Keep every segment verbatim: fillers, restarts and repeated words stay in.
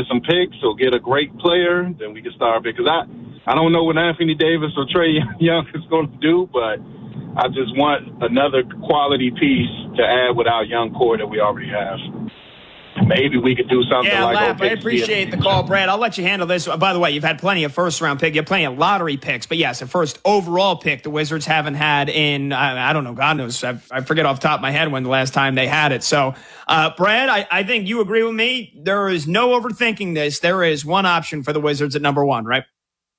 get some picks or get a great player, then we can start. Because I, I don't know what Anthony Davis or Trae Young is going to do, but I just want another quality piece to add with our young core that we already have. Maybe we could do something yeah, like Lap, okay, I appreciate the call, Brad. I'll let you handle this. By the way, you've had plenty of first-round pick. You have plenty of lottery picks. But, yes, a first overall pick the Wizards haven't had in, I, I don't know, God knows. I, I forget off the top of my head when the last time they had it. So, uh, Brad, I, I think you agree with me. There is no overthinking this. There is one option for the Wizards at number one, right?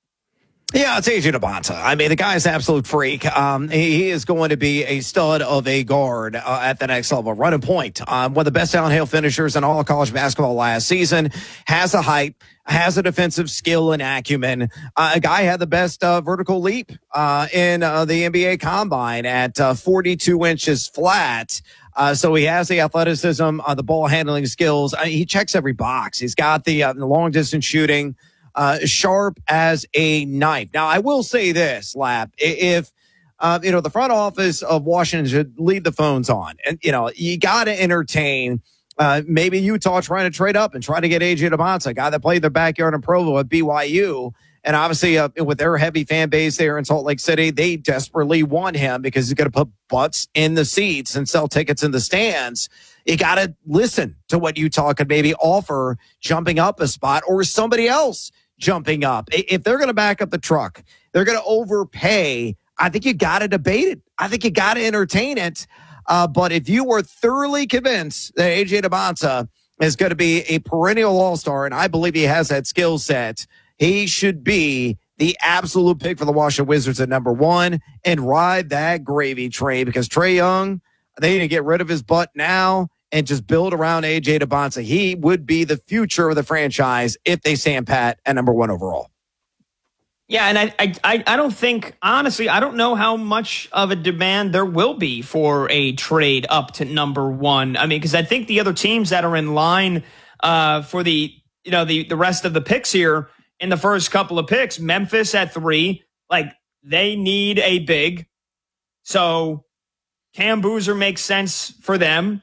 Yeah, it's A J Dybantsa. I mean, the guy's an absolute freak. Um, he, he is going to be a stud of a guard uh, at the next level. Running point. Um, one of the best downhill finishers in all of college basketball last season. Has a height, has a defensive skill and acumen. Uh, a guy had the best uh, vertical leap uh, in uh, the N B A Combine at uh, forty-two inches flat. Uh, so he has the athleticism, uh, the ball handling skills. I mean, he checks every box. He's got the, uh, the long distance shooting. Uh, sharp as a knife. Now, I will say this, Lap, if, uh, you know, the front office of Washington should leave the phones on, and, you know, you got to entertain, uh, maybe Utah trying to trade up and try to get A J Dybantsa, a guy that played their backyard in Provo at B Y U. And obviously, uh, with their heavy fan base there in Salt Lake City, they desperately want him because he's going to put butts in the seats and sell tickets in the stands. You got to listen to what Utah could maybe offer jumping up a spot or somebody else jumping up. If they're going to back up the truck, they're going to overpay. I think you got to debate it. I think you got to entertain it. Uh, but if you were thoroughly convinced that A J Dybantsa is going to be a perennial all-star, and I believe he has that skill set, he should be the absolute pick for the Washington Wizards at number one and ride that gravy train, because Trae Young, they need to get rid of his butt now and just build around A J Dybantsa. He would be the future of the franchise if they stand pat at number one overall. Yeah, and I, I, I don't think, honestly, I don't know how much of a demand there will be for a trade up to number one. I mean, because I think the other teams that are in line uh, for the, you know, the, the rest of the picks here in the first couple of picks, Memphis at three, like they need a big. So Cam Boozer makes sense for them.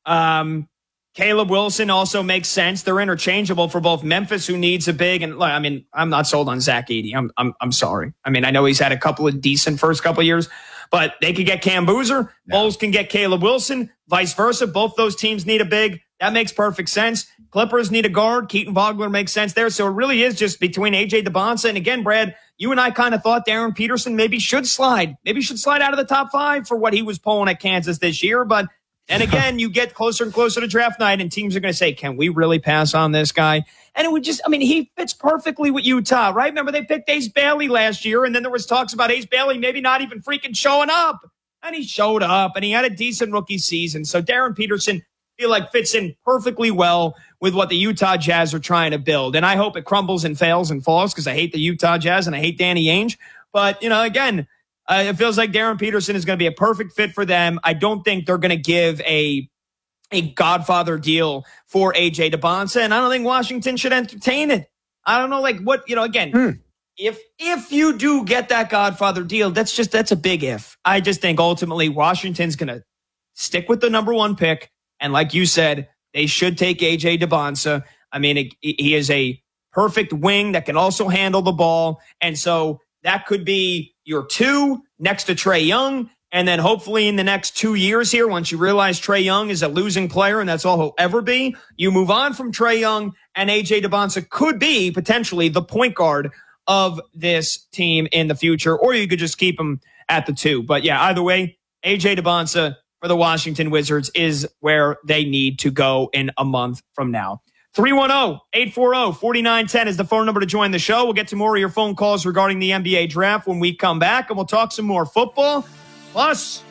Um, Caleb Wilson also makes sense. They're interchangeable for both Memphis, who needs a big, and I mean, I'm not sold on Zach Edey. I'm, I'm, I'm sorry. I mean, I know he's had a couple of decent first couple of years, but they could get Cam Boozer. No. Bulls can get Caleb Wilson, vice versa. Both those teams need a big. That makes perfect sense. Clippers need a guard. Keaton Vogler makes sense there. So it really is just between A J Dybantsa. And again, Brad, you and I kind of thought Darren Peterson maybe should slide. Maybe should slide out of the top five for what he was pulling at Kansas this year. But and again, you get closer and closer to draft night, and teams are going to say, can we really pass on this guy? And it would just, I mean, he fits perfectly with Utah, right? Remember, they picked Ace Bailey last year, and then there was talks about Ace Bailey maybe not even freaking showing up. And he showed up, and he had a decent rookie season. So Darren Peterson, I feel like, fits in perfectly well with what the Utah Jazz are trying to build. And I hope it crumbles and fails and falls, because I hate the Utah Jazz and I hate Danny Ainge. But, you know, again, Uh, it feels like Darren Peterson is going to be a perfect fit for them. I don't think they're going to give a a Godfather deal for A J Dybantsa, and I don't think Washington should entertain it. I don't know, like what, you know, again, hmm. if if you do get that Godfather deal, that's just, that's a big if. I just think ultimately Washington's going to stick with the number one pick, and like you said, they should take A J Dybantsa. I mean, it, he is a perfect wing that can also handle the ball, and so that could be your two next to Trae Young. And then hopefully in the next two years here, once you realize Trae Young is a losing player and that's all he'll ever be, you move on from Trae Young, and A J Dybantsa could be potentially the point guard of this team in the future, or you could just keep him at the two. But yeah, either way, A J Dybantsa for the Washington Wizards is where they need to go in a month from now. three one zero, eight four zero, four nine one zero is the phone number to join the show. We'll get to more of your phone calls regarding the N B A draft when we come back, and we'll talk some more football. Plus,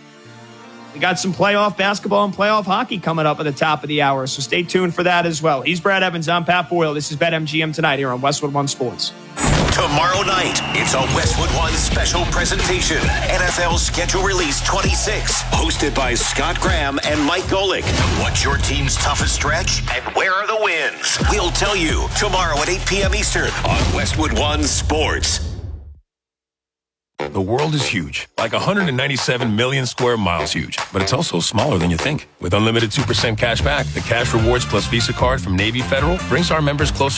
we got some playoff basketball and playoff hockey coming up at the top of the hour, so stay tuned for that as well. He's Brad Evans. I'm Pat Boyle. This is BetMGM Tonight here on Westwood One Sports. Tomorrow night, it's a Westwood One special presentation. N F L Schedule Release twenty-six, hosted by Scott Graham and Mike Golick. What's your team's toughest stretch, and where are the wins? We'll tell you tomorrow at eight p.m. Eastern on Westwood One Sports. The world is huge, like one hundred ninety-seven million square miles huge, but it's also smaller than you think. With unlimited two percent cash back, the Cash Rewards plus Visa card from Navy Federal brings our members closer